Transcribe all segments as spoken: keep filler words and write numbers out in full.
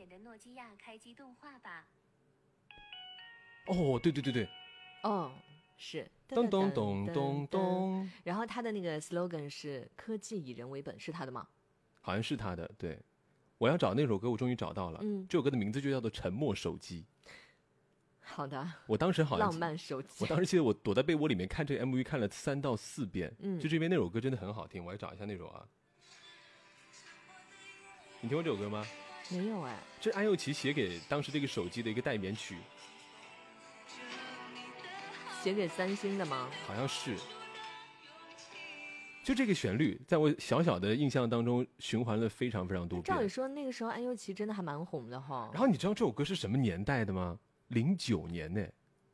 典的诺基亚开机动画吧。 哦，对对对对， 哦，是咚咚咚咚咚， 然后他的那个 slogan 是科技以人为本，是他的吗？ 好像是他的。对，我要找那首歌，我终于找到了。 嗯， 这首歌的名字就叫做《沉默手机》。 好的， 我当时好像浪漫手机。 我当时记得我躲在被窝里面看这个 M V 看了三到四遍， 嗯， 就是因为那首歌真的很好听。我来找一下那首啊，你听过这首歌吗？ 没有哎， 这是安又琪写给当时这个手机的一个代言曲。 写给三星的吗？ 好像是。就这个旋律在我小小的印象当中循环了非常非常多遍。 照理说那个时候安又琪真的还蛮红的哈。 然后你知道这首歌是什么年代的吗？零九年呢。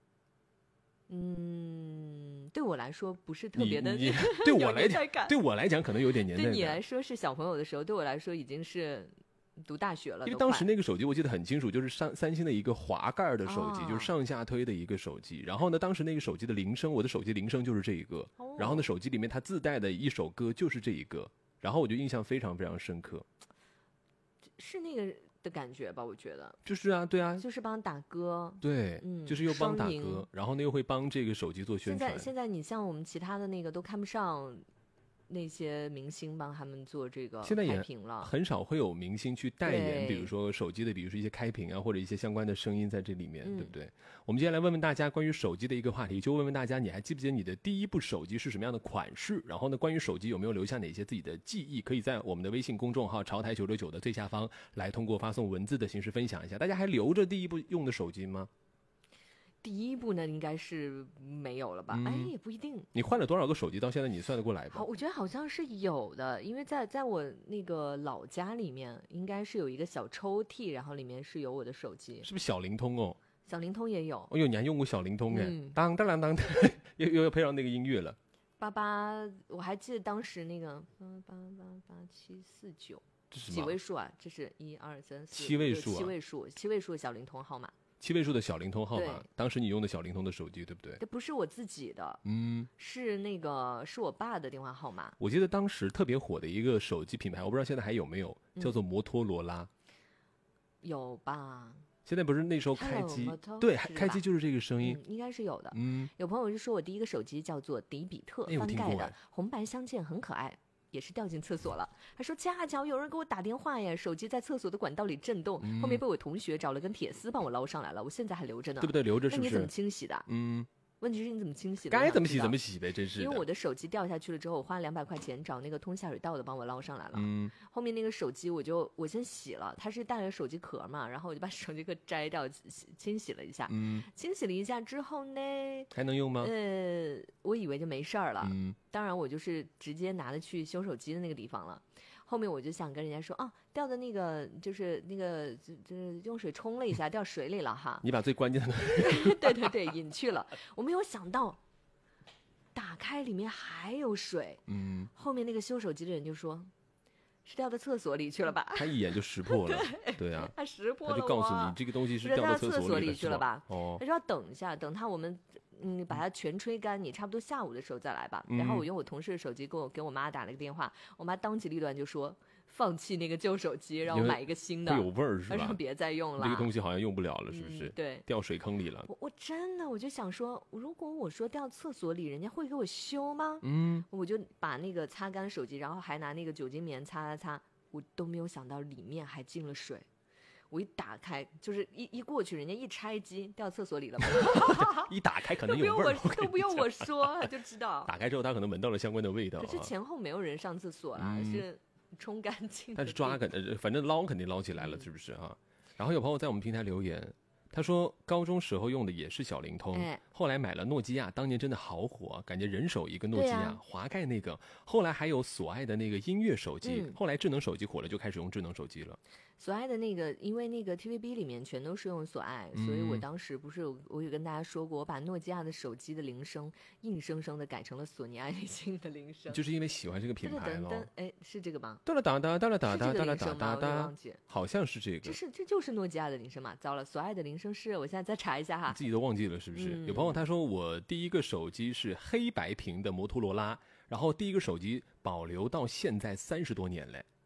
嗯，对我来说不是特别的， 对我来讲，对我来讲可能有点年代感。 对你来说是小朋友的时候，对我来说已经是读大学了。 因为当时那个手机我记得很清楚，就是三三星的一个滑盖的手机， 哦， 就是上下推的一个手机。然后呢，当时那个手机的铃声，我的手机铃声就是这一个。 哦， 然后呢，手机里面它自带的一首歌就是这一个。然后我就印象非常非常深刻。 是那个的感觉吧，我觉得就是啊，对啊， 就是帮打歌， 对， 嗯， 就是又帮打歌，然后呢又会帮这个手机做宣传。 现在现在你像我们其他的那个都看不上那些明星帮他们做这个开屏了， 很少会有明星去代言，比如说手机的，比如说一些开屏啊，或者一些相关的声音在这里面，嗯，对不对？我们接下来问问大家关于手机的一个话题，就问问大家，你还记不记得你的第一部手机是什么样的款式？然后呢，关于手机有没有留下哪些自己的记忆？可以在我们的微信公众号潮台九九九的最下方来通过发送文字的形式分享一下。大家还留着第一部用的手机吗？ 第一步呢，应该是没有了吧？嗯，哎，也不一定。 你换了多少个手机？到现在你算得过来吧？ 好，我觉得好像是有的，因为在在我那个老家里面，应该是有一个小抽屉，然后里面是有我的手机。 是不是小灵通哦？ 小灵通也有。 哦呦，你还用过小灵通哎？ 嗯， 当当当当，又又要配上那个音乐了。 八八，我还记得当时那个八八八八七四九，几位数啊？这是一二三四七位数， 七位数，七位数小灵通号码。 七位数的小灵通号码，当时你用的小灵通的手机，对不对？ 这不是我自己的， 嗯， 是那个是我爸的电话号码。 我记得当时特别火的一个手机品牌，我不知道现在还有没有，叫做摩托罗拉。嗯， 有吧？ 现在不是那时候开机，对，开机就是这个声音， 嗯，应该是有的。 嗯， 有朋友就说我第一个手机叫做迪比特，翻盖的，红白相间，很可爱。也是掉进厕所了，他说恰巧有人给我打电话呀，手机在厕所的管道里震动，嗯，后面被我同学找了根铁丝帮我捞上来了，我现在还留着呢。 对不对？留着是不是？ 那你怎么清洗的？ 嗯， 问题是你怎么清洗的？ 该怎么洗怎么洗呗，真是。 因为我的手机掉下去了之后，我花了两百块钱找那个通下水道的帮我捞上来了。 嗯， 后面那个手机我就我先洗了，它是带了手机壳嘛，然后我就把手机壳摘掉，清洗了一下。 嗯， 清洗了一下之后呢， 还能用吗？ 呃，我以为就没事儿了。 嗯， 当然我就是直接拿了去修手机的那个地方了。后面我就想跟人家说，哦，掉的那个就是那个就是用水冲了一下，掉水里了哈。 你把最关键的对对对隐去了，我没有想到。打开里面还有水， 嗯， 后面那个修手机的人就说，是掉到厕所里去了吧？ 他一眼就识破了，对, 对啊， 他识破了， 他就告诉你这个东西是掉到厕所里去了吧？ 哦， 他说要等一下，等他我们嗯把它全吹干，你差不多下午的时候再来吧。 嗯、 然后我用我同事的手机给我给我妈打了个电话，我妈当机立断就说放弃那个旧手机，让我买一个新的， 会有味儿是吧？ 说别再用了， 这个东西好像用不了了，是不是？ 嗯、对， 掉水坑里了。 我我真的我就想说，如果我说掉厕所里，人家会给我修吗？ 嗯， 我就把那个擦干手机，然后还拿那个酒精棉擦擦擦，我都没有想到里面还进了水。我一打开，就是一一过去，人家一拆机掉厕所里了嘛。 一打开可能有味儿， 都不用我说，他就知道。 打开之后，他可能闻到了相关的味道。 可是前后没有人上厕所啦，嗯、是冲干净。 但是抓肯定，反正捞肯定捞起来了，是不是啊？然后有朋友在我们平台留言。他说高中时候用的也是小灵通、哎、后来买了诺基亚，当年真的好火，感觉人手一个诺基亚、啊、滑盖那个，后来还有索爱的那个音乐手机、嗯、后来智能手机火了就开始用智能手机了。 索爱的那个因为那个 T V B 里面全都是用索爱、嗯、所以我当时不是我有跟大家说过，我把诺基亚的手机的铃声硬生生的改成了索尼爱立信的铃声， 就是因为喜欢这个品牌咯。 哎，是这个吗？ 哒啦哒哒哒啦哒哒哒啦哒哒哒， 好像是这个。 这是这就是诺基亚的铃声嘛？糟了，索爱的铃声是我现在在查一下哈， 你自己都忘记了是不是、嗯、有朋友他说我第一个手机是黑白屏的摩托罗拉，然后第一个手机保留到现在三十多年嘞。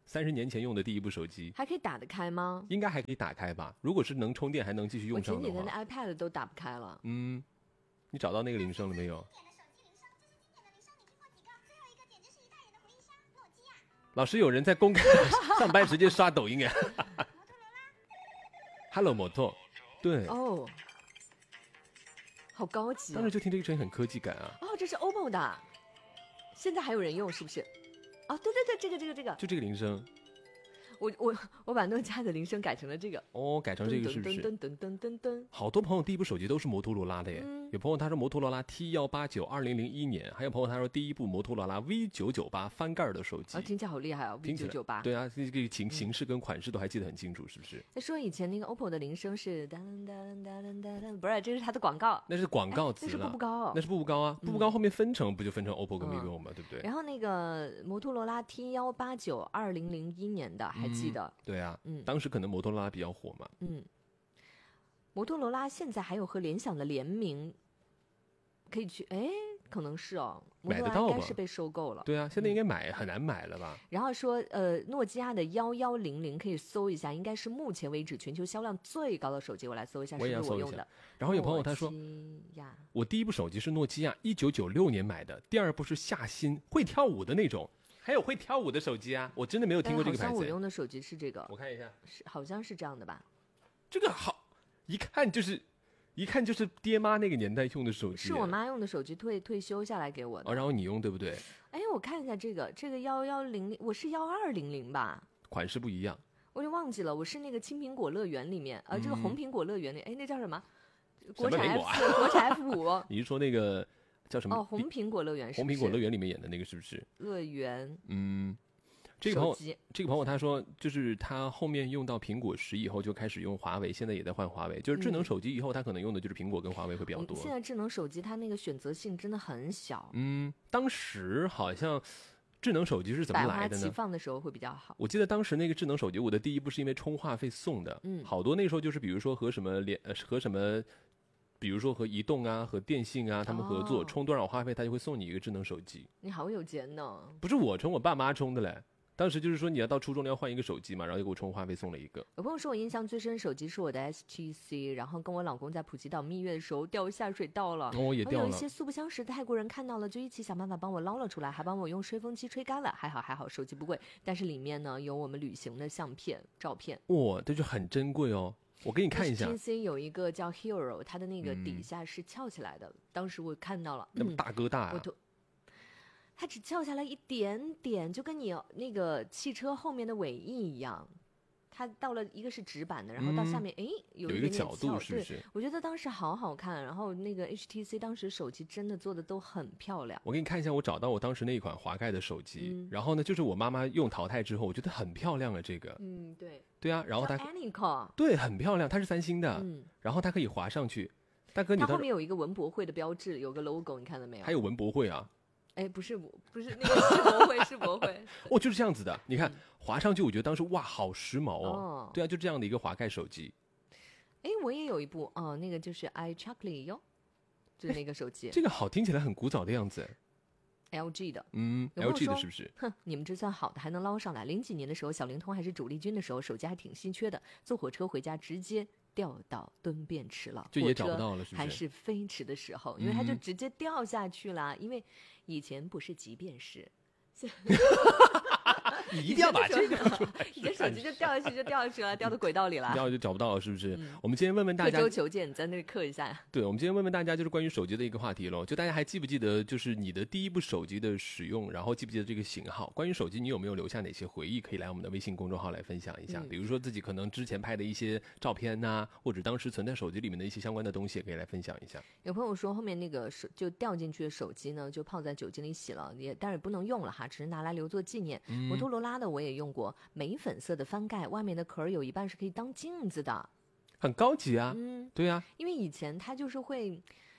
三十年前用的第一部手机， 还可以打得开吗？ 应该还可以打开吧？如果是能充电还能继续用上的话。 我前几天的 iPad 都打不开了。 嗯，你找到那个铃声了没有？老师，有人在公开上班时间刷抖音哎。Hello 摩托，对。 哦，好高级、啊。 当时就听这个声音很科技感啊。 哦，这是 O P P O 的，现在还有人用是不是？哦，对对对，这个这个这个， 就这个铃声。 我我我把诺基亚的铃声改成了这个。 哦，改成这个是不是？ 噔噔噔噔噔。 好多朋友第一部手机都是摩托罗拉的耶。 嗯、 有朋友他说摩托罗拉 T 一八九二零零一年，还有朋友他说第一部摩托罗拉 V 九九八翻盖的手机。 啊，听起来好厉害啊 ！V 九九八。 对啊，这个形形式跟款式都还记得很清楚，是不是？ 他说以前那个 O P P O 的铃声是哒哒哒哒哒哒，不是，这是它的广告。 那是广告词了。 那是步步高。 那是步步高啊，步步高后面分成不就分成 O P P O 跟 vivo 吗？对不对？ 然后那个摩托罗拉 T 一八九二零零一年的，还记得？ 对啊。 嗯， 当时可能摩托罗拉比较火嘛。 嗯，摩托罗拉现在还有和联想的联名，可以去，哎，可能是哦， 买得到吧？ 应该是被收购了。 对啊，现在应该买、嗯、很难买了吧？ 然后说，呃，诺基亚的幺幺零零可以搜一下，应该是目前为止全球销量最高的手机。我来搜一下，是不是我用的？ 然后有朋友他说，我第一部手机是诺基亚，一九九六年买的，第二部是夏新，会跳舞的那种。还有会跳舞的手机啊，我真的没有听过这个牌子。 好像我用的手机是这个， 我看一下， 是好像是这样的吧？ 这个好，一看就是，一看就是爹妈那个年代用的手机。 是我妈用的手机，退退休下来给我的。 哦，然后你用对不对？ 哎，我看一下这个，这个幺幺零零，我是幺二零零吧？ 款式不一样， 我就忘记了。我是那个青苹果乐园里面，呃，这个红苹果乐园里，哎、嗯，那叫什么？国产 F 四，国产 F 五。 你是说那个叫什么？ 哦，红苹果乐园是不是？ 红苹果乐园里面演的那个是不是？ 乐园， 嗯。这个朋友，这个朋友他说，就是他后面用到苹果十以后就开始用华为，现在也在换华为。就是智能手机以后，他可能用的就是苹果跟华为会比较多。 嗯、现在智能手机它那个选择性真的很小。 嗯，当时好像智能手机是怎么来的呢？ 百花齐放的时候会比较好。 我记得当时那个智能手机，我的第一部是因为充话费送的。 嗯， 好多那时候就是比如说和什么联呃和什么。比如说和移动啊、和电信啊，他们合作、哦、充多少话费，他就会送你一个智能手机。 你好有钱呢！ 不是我充，我爸妈充的嘞。当时就是说你要到初中要换一个手机嘛，然后就给我充话费送了一个。 有朋友说我印象最深的手机是我的 H T C， 然后跟我老公在普吉岛蜜月的时候掉下水道了， 哦也掉了。 有一些素不相识的泰国人看到了，就一起想办法帮我捞了出来，还帮我用吹风机吹干了。还好还好，手机不贵，但是里面呢有我们旅行的相片、照片。 哇、哦，这就很珍贵哦。我给你看一下 ，H T C 有一个叫 Hero， 它的那个底下是翘起来的，嗯、当时我看到了， 那么大哥大啊！ 我都它只翘下来一点点，就跟你那个汽车后面的尾翼一样。它到了一个是直板的，然后到下面哎、嗯、有一点点有一个角度，是不是？ 对，我觉得当时好好看。然后那个 H T C 当时手机真的做的都很漂亮。 我给你看一下，我找到我当时那一款滑盖的手机，嗯、然后呢，就是我妈妈用淘汰之后，我觉得很漂亮了。这个， 嗯，对， 对啊，然后它 Anyco 对很漂亮，它是三星的， 嗯， 然后它可以滑上去。大哥，你它后面有一个文博会的标志，有个 logo， 你看到没有？ 还有文博会啊。 哎，不是不是那个世博会，世博会。 哦，就是这样子的。你看、嗯、滑上去，我觉得当时哇，好时髦哦。 哦对啊，就这样的一个滑盖手机。 哎，我也有一部哦，那个就是 iChocolate 哟，就是那个手机。 这个好，听起来很古早的样子。 L G 的， 嗯 ，L G 的是不是？ 哼，你们这算好的，还能捞上来。零几年的时候，小灵通还是主力军的时候，手机还挺稀缺的。坐火车回家直接掉到蹲便池了， 就也找不到了，是不是？ 还是飞驰的时候，因为它就直接掉下去了。嗯、因为以前不是急便式。 你一定要把这个出来， 你的手机就掉下去就掉下去了，掉到轨道里了， 掉就找不到了，是不是？ 嗯、 我们今天问问大家， 刻舟求剑，你在那里刻一下。 对，我们今天问问大家，就是关于手机的一个话题咯。就大家还记不记得，就是你的第一部手机的使用，然后记不记得这个型号？关于手机，你有没有留下哪些回忆？可以来我们的微信公众号来分享一下。嗯、比如说自己可能之前拍的一些照片呐、啊，或者当时存在手机里面的一些相关的东西，也可以来分享一下。 有朋友说，后面那个手就掉进去的手机呢，就泡在酒精里洗了，也但是不能用了哈，只是拿来留作纪念。嗯、摩托罗拉的我也用过。玫粉色的翻盖，外面的壳有一半是可以当镜子的， 很高级啊。 嗯， 对啊， 因为以前它就是会，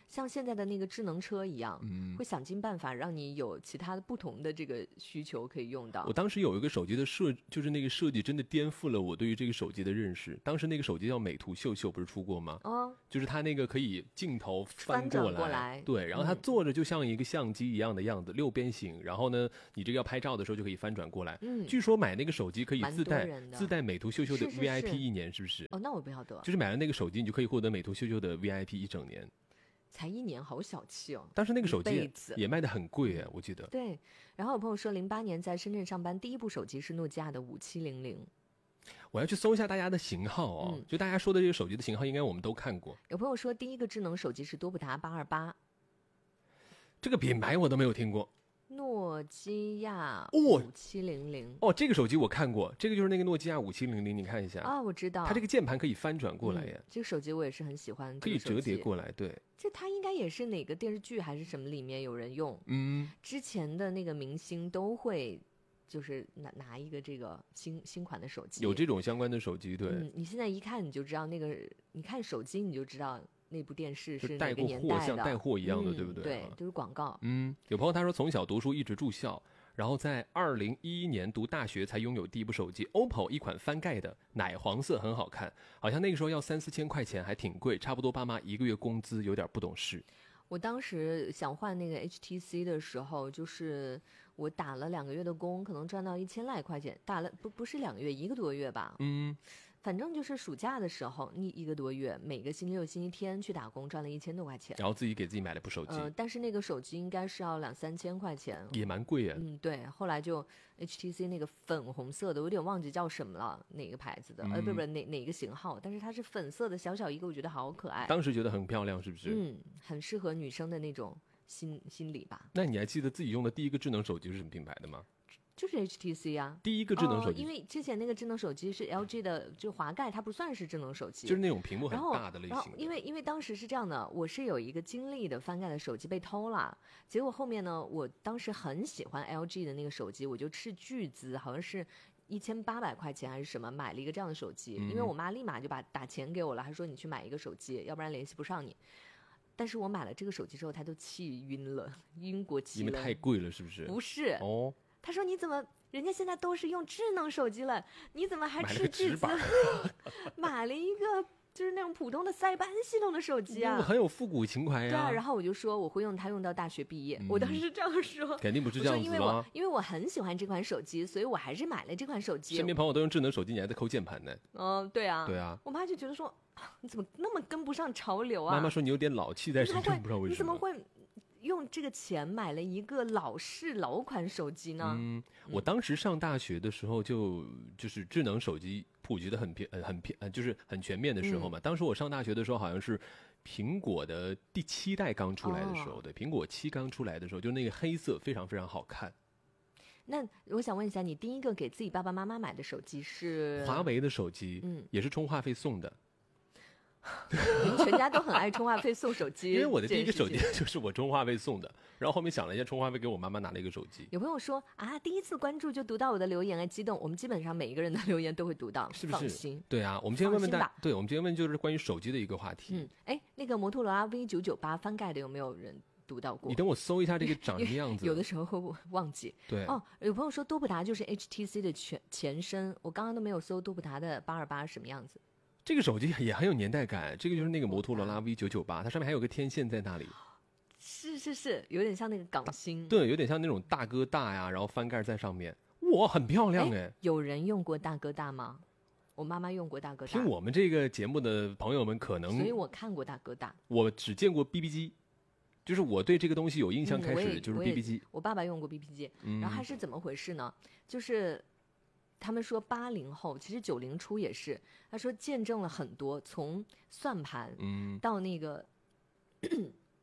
像现在的那个智能车一样， 嗯， 会想尽办法让你有其他的不同的这个需求可以用到。 我当时有一个手机的设，就是那个设计真的颠覆了我对于这个手机的认识。当时那个手机叫美图秀秀，不是出过吗？ 哦， 就是它那个可以镜头翻过来， 过来对，然后它做着就像一个相机一样的样子，嗯、六边形。然后呢，你这个要拍照的时候就可以翻转过来。 嗯， 据说买那个手机可以自带自带美图秀秀的 V I P 一年，是不是？ 哦，那我不晓得。 就是买了那个手机，你就可以获得美图秀秀的 V I P 一整年。 才一年，好小气哦！ 当时那个手机也卖得很贵哎，我记得。 对，然后我朋友说，零八年在深圳上班，第一部手机是诺基亚的五七零零。 我要去搜一下大家的型号哦，嗯、就大家说的这个手机的型号，应该我们都看过。 有朋友说，第一个智能手机是多普达八二八， 这个品牌我都没有听过。 诺基亚五七零零哦，这个手机我看过，这个就是那个诺基亚五七零零，你看一下啊，我知道， 它这个键盘可以翻转过来耶、 嗯。这个手机我也是很喜欢， 可以折叠过来，对。 这它应该也是哪个电视剧还是什么里面有人用？ 嗯， 之前的那个明星都会，就是拿拿一个这个新新款的手机， 有这种相关的手机，对。 嗯，你现在一看你就知道那个，你看手机你就知道。那部电视是哪个年代的， 像带货一样的， 嗯、 对不对？ 对，都是广告。 嗯，有朋友他说从小读书一直住校，然后在二零一一年读大学才拥有第一部手机 O P P O 一款翻盖的奶黄色，很好看，好像那个时候要三四千块钱，还挺贵，差不多爸妈一个月工资，有点不懂事。 我当时想换那个 H T C 的时候，就是我打了两个月的工，可能赚到一千来块钱，打了不不是两个月，一个多月吧。 嗯。 反正就是暑假的时候，你一个多月，每个星期六、星期天去打工，赚了一千多块钱。 然后自己给自己买了部手机， 呃，但是那个手机应该是要两三千块钱， 也蛮贵啊。 嗯，对。后来就 H T C 那个粉红色的，我有点忘记叫什么了，哪个牌子的？嗯、呃，不是不是哪哪个型号？但是它是粉色的，小小一个，我觉得好可爱。 当时觉得很漂亮，是不是？ 嗯，很适合女生的那种心心理吧。 那你还记得自己用的第一个智能手机是什么品牌的吗？ 就是 H T C 啊， 第一个智能手机、 哦，因为之前那个智能手机是 L G 的，就滑盖，它不算是智能手机， 就是那种屏幕很大的类型的。 然后，然后因为因为当时是这样的，我是有一个经历的翻盖的手机被偷了，结果后面呢，我当时很喜欢 L G 的那个手机，我就斥巨资，好像是一千八百块钱还是什么，买了一个这样的手机， 嗯、 因为我妈立马就把打钱给我了，她说你去买一个手机，要不然联系不上你。但是我买了这个手机之后，她都气晕了，晕过气了， 因为太贵了，是不是？ 不是哦。 他说：“你怎么？人家现在都是用智能手机了，你怎么还斥巨资买了一个就是那种普通的塞班系统的手机啊？ 很有复古情怀呀、啊。” 对啊，然后我就说我会用它用到大学毕业。嗯、我当时是这样说， 肯定不是这样子因为我因为我很喜欢这款手机，所以我还是买了这款手机。 身边朋友都用智能手机，你还在抠键盘呢。 嗯，对啊， 对啊。 我妈就觉得说，你怎么那么跟不上潮流啊？ 妈妈说你有点老气在身上，不知道为什么。 你怎么会？用这个钱买了一个老式老款手机呢？ 嗯，我当时上大学的时候就就是智能手机普及的很偏很偏就是很全面的时候嘛。嗯、当时我上大学的时候，好像是苹果的第七代刚出来的时候，哦、对，苹果七刚出来的时候，就那个黑色非常非常好看。 那我想问一下，你第一个给自己爸爸妈妈买的手机是华为的手机， 嗯， 也是充话费送的。 你们全家都很爱充话费送手机， 因为我的第一个手机就是我充话费送的，然后后面想了一下，充话费给我妈妈拿了一个手机。 有朋友说啊，第一次关注就读到我的留言，哎，激动！我们基本上每一个人的留言都会读到， 是不是？ 放心。 对啊，我们今天问问大，对，我们今天问就是关于手机的一个话题。 嗯，哎，那个摩托罗拉 V 九九八翻盖的有没有人读到过？ 你等我搜一下这个长什么样子。 有的时候会忘记。 对。 哦，有朋友说多普达就是 H T C 的前前身，我刚刚都没有搜多普达的八二八什么样子。 这个手机也很有年代感，这个就是那个摩托罗拉 V 九九八，它上面还有个天线在那里。 是是是，有点像那个港星。 对，有点像那种大哥大呀，然后翻盖在上面，哇，很漂亮哎。 有人用过大哥大吗？我妈妈用过大哥大。 听我们这个节目的朋友们可能， 所以我看过大哥大。 我只见过 B B 机，就是我对这个东西有印象开始就是 B B 机。 我, 我爸爸用过 B B 机， 嗯、 然后还是怎么回事呢？就是。他们说八零后，其实九零初也是。他说见证了很多，从算盘， 嗯， 到那个，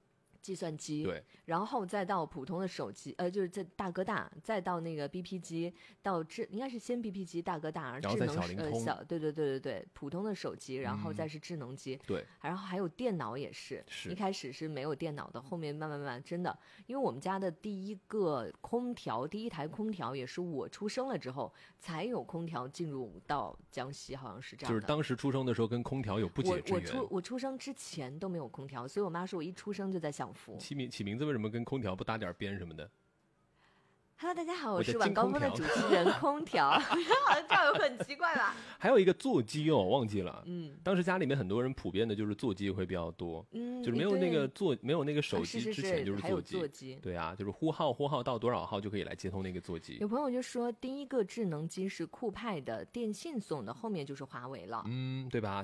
计算机， 对， 然后再到普通的手机，呃，就是在大哥大，再到那个 B P 机，到智应该是先 B P 机、大哥大， 然后智能小灵通， 呃小，对对对对对，普通的手机，然后再是智能机， 嗯、对， 然后还有电脑也是， 是一开始是没有电脑的，后面慢慢慢真的，因为我们家的第一个空调，第一台空调也是我出生了之后才有空调进入到江西，好像是这样的。 就是当时出生的时候跟空调有不解之缘。 我我出我出生之前都没有空调，所以我妈说我一出生就在享福。 起名起名字为什么跟空调不搭点边什么的？ Hello， 大家好， 我我是晚高峰的主持人空调，好像这样有很奇怪吧？ 还有一个座机哦，忘记了。 嗯， 当时家里面很多人普遍的就是座机会比较多， 嗯， 就是没有那个座，没有那个手机之前就是座机。座机对啊，就是呼号呼号到多少号就可以来接通那个座机。 有朋友就说，第一个智能机是酷派的，电信送的，后面就是华为了。 嗯，对吧？